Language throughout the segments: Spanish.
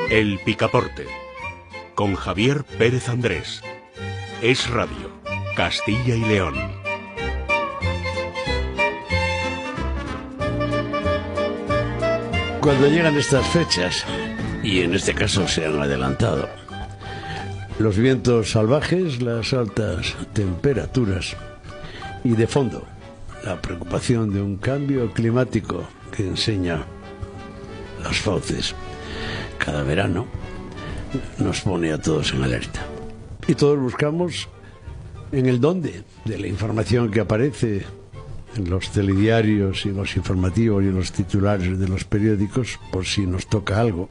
El Picaporte, con Javier Pérez Andrés. Es Radio, Castilla y León. Cuando llegan estas fechas, y en este caso se han adelantado, los vientos salvajes, las altas temperaturas y de fondo la preocupación de un cambio climático que enseña las fauces cada verano, nos pone a todos en alerta. Y todos buscamos en el dónde de la información que aparece en los telediarios y en los informativos y en los titulares de los periódicos, por si nos toca algo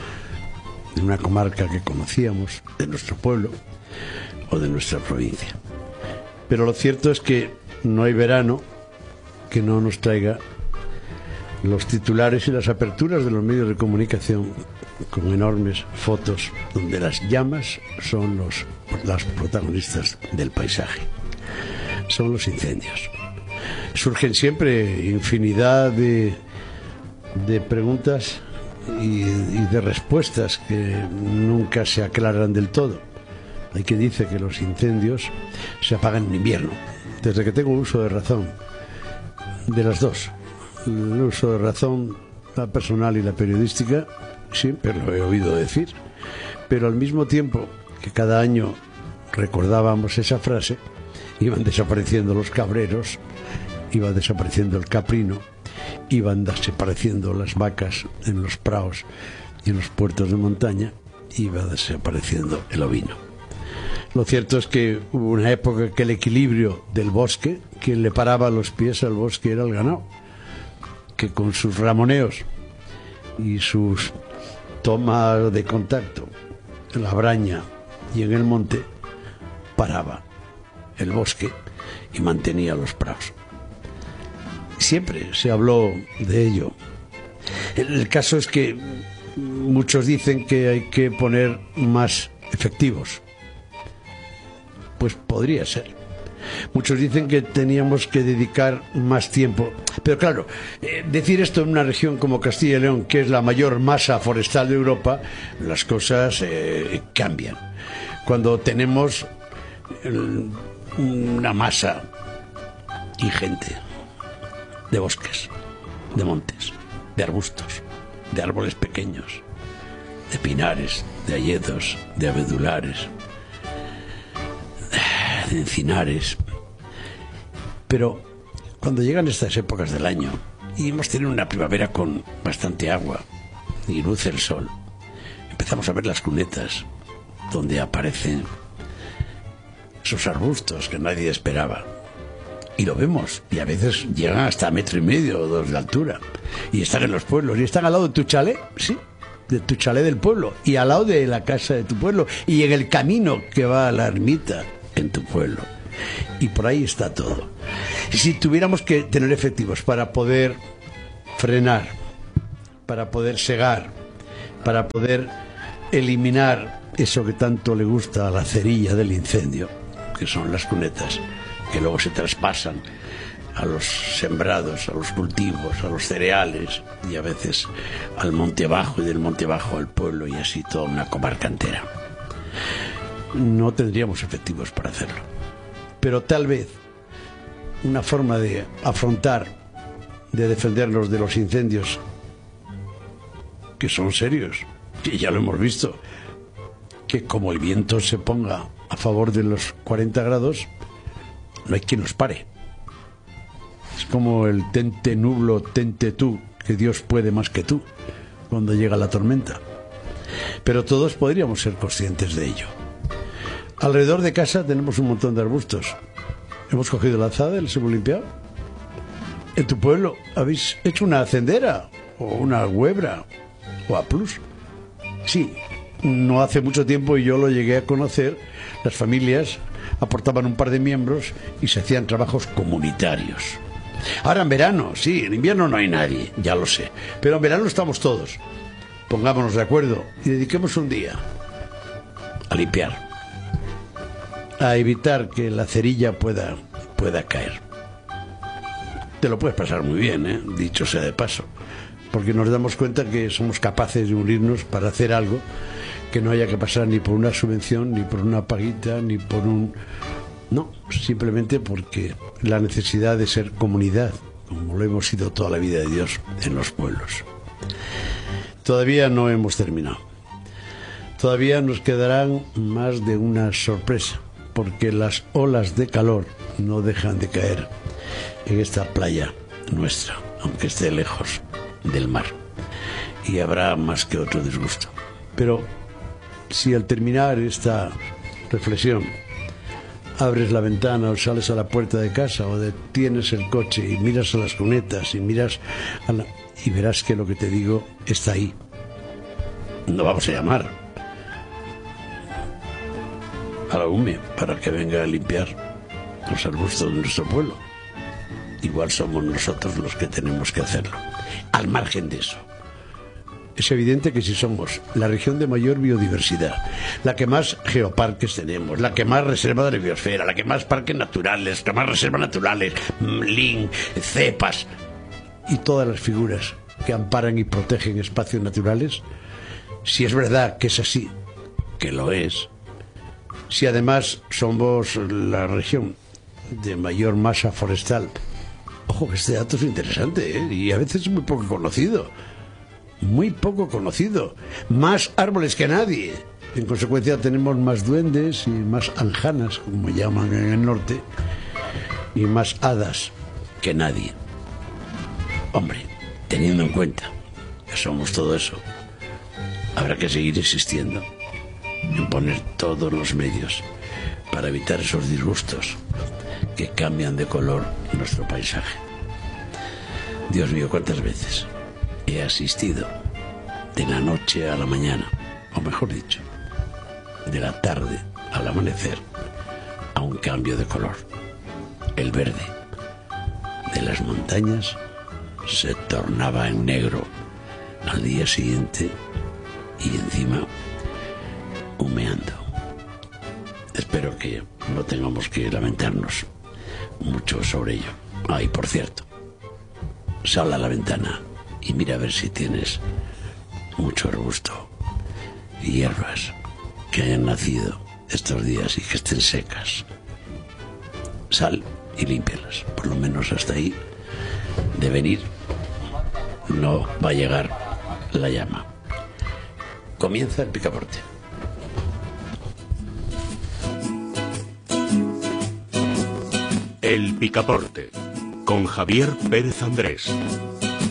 de una comarca que conocíamos, de nuestro pueblo o de nuestra provincia. Pero lo cierto es que no hay verano que no nos traiga los titulares y las aperturas de los medios de comunicación con enormes fotos donde las llamas son las protagonistas del paisaje, son los incendios. Surgen siempre infinidad de preguntas y de respuestas que nunca se aclaran del todo. Hay quien dice que los incendios se apagan en invierno. Desde que tengo uso de razón, de las dos, el uso de razón, la personal y la periodística, siempre lo he oído decir, pero al mismo tiempo que cada año recordábamos esa frase, iban desapareciendo los cabreros, iba desapareciendo el caprino, iban desapareciendo las vacas en los prados y en los puertos de montaña, iba desapareciendo el ovino. Lo cierto es que hubo una época que el equilibrio del bosque, quien le paraba los pies al bosque era el ganado, que con sus ramoneos y sus tomas de contacto en la braña y en el monte paraba el bosque y mantenía los prados. Siempre se habló de ello. El caso es que muchos dicen que hay que poner más efectivos. Pues podría ser. Muchos dicen que teníamos que dedicar más tiempo. Pero claro, decir esto en una región como Castilla y León, que es la mayor masa forestal de Europa, las cosas cambian. Cuando tenemos una masa ingente de bosques, de montes, de arbustos, de árboles pequeños, de pinares, de hayedos, de abedulares, de encinares. Pero cuando llegan estas épocas del año y hemos tenido una primavera con bastante agua y luce el sol, empezamos a ver las cunetas donde aparecen esos arbustos que nadie esperaba. Y lo vemos, y a veces llegan hasta 1,5 metros o 2 de altura. Y están en los pueblos, y están al lado de tu chalet, sí, de tu chalet del pueblo, y al lado de la casa de tu pueblo, y en el camino que va a la ermita en tu pueblo. Y por ahí está todo. Y si tuviéramos que tener efectivos para poder frenar, para poder segar, para poder eliminar eso que tanto le gusta a la cerilla del incendio, que son las cunetas, que luego se traspasan a los sembrados, a los cultivos, a los cereales y a veces al monte abajo y del monte abajo al pueblo y así toda una comarca entera. No tendríamos efectivos para hacerlo. Pero tal vez una forma de afrontar, de defendernos de los incendios, que son serios, y ya lo hemos visto, que como el viento se ponga a favor de los 40 grados, no hay quien nos pare. Es como el tente nublo, tente tú, que Dios puede más que tú, cuando llega la tormenta. Pero todos podríamos ser conscientes de ello. Alrededor de casa tenemos un montón de arbustos. Hemos cogido la azada y los hemos limpiado. En tu pueblo habéis hecho una hacendera, o una huebra, o a plus. Sí, no hace mucho tiempo, y yo lo llegué a conocer, las familias aportaban un par de miembros y se hacían trabajos comunitarios. Ahora en verano, sí, en invierno no hay nadie, ya lo sé, pero en verano estamos todos. Pongámonos de acuerdo y dediquemos un día a limpiar, a evitar que la cerilla pueda caer. Te lo puedes pasar muy bien, dicho sea de paso, porque nos damos cuenta que somos capaces de unirnos para hacer algo que no haya que pasar ni por una subvención, ni por una paguita, ni por un... No, simplemente porque la necesidad de ser comunidad, como lo hemos sido toda la vida de Dios en los pueblos. Todavía no hemos terminado. Todavía nos quedarán más de una sorpresa, porque las olas de calor no dejan de caer en esta playa nuestra, aunque esté lejos del mar. Y habrá más que otro disgusto. Pero si al terminar esta reflexión abres la ventana o sales a la puerta de casa o detienes el coche y miras a las cunetas y miras y verás que lo que te digo está ahí. No vamos a llamar a la UME para que venga a limpiar los arbustos de nuestro pueblo. Igual somos nosotros los que tenemos que hacerlo. Al margen de eso, es evidente que si somos la región de mayor biodiversidad, la que más geoparques tenemos, la que más reserva de la biosfera, la que más parques naturales, la que más reservas naturales, LIN, cepas y todas las figuras que amparan y protegen espacios naturales, si es verdad que es así, que lo es, si además somos la región de mayor masa forestal, ojo que este dato es interesante, y a veces muy poco conocido. Muy poco conocido. Más árboles que nadie. En consecuencia tenemos más duendes y más anjanas, como llaman en el norte, y más hadas que nadie. Hombre, teniendo en cuenta que somos todo eso, habrá que seguir insistiendo en poner todos los medios para evitar esos disgustos que cambian de color nuestro paisaje. Dios mío, cuántas veces he asistido de la noche a la mañana, o mejor dicho, de la tarde al amanecer, a un cambio de color. El verde de las montañas se tornaba en negro al día siguiente y encima humeando. Espero que no tengamos que lamentarnos mucho sobre ello. Y por cierto, sal a la ventana y mira a ver si tienes mucho arbusto y hierbas que hayan nacido estos días y que estén secas. Sal y límpialas, por lo menos hasta ahí de venir no va a llegar la llama. Comienza el picaporte. El Picaporte, con Javier Pérez Andrés.